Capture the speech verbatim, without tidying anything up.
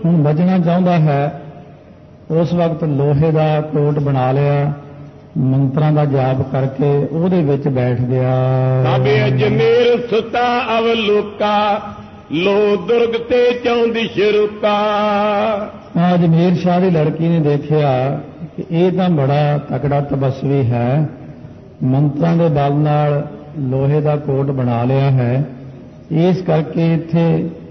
ਹੁਣ ਬਚਣਾ ਚਾਹੁੰਦਾ ਹੈ, ਉਸ ਵਕਤ ਲੋਹੇ ਦਾ ਕੋਟ ਬਣਾ ਲਿਆ, ਮੰਤਰਾਂ ਦਾ ਜਾਪ ਕਰਕੇ ਉਹਦੇ ਵਿੱਚ ਬੈਠ ਗਿਆ। ਸਾਬੇ ਅਜਮੇਰ ਸੁਤਾ ਅਵਲੋਕਾ, ਲੋ ਦੁਰਗ ਤੇ ਚੌਂਦੀ ਸ਼ਰੂਕਾ। ਅਜਮੇਰ ਸ਼ਾਹ ਦੀ ਲੜਕੀ ਨੇ ਦੇਖਿਆ ਕਿ ਇਹ ਤਾਂ ਬੜਾ ਤਕੜਾ ਤਪਸਵੀ ਹੈ, ਮੰਤਰਾਂ ਦੇ ਬਲ ਨਾਲ ਲੋਹੇ ਦਾ ਕੋਟ ਬਣਾ ਲਿਆ ਹੈ, ਇਸ ਕਰਕੇ ਇੱਥੇ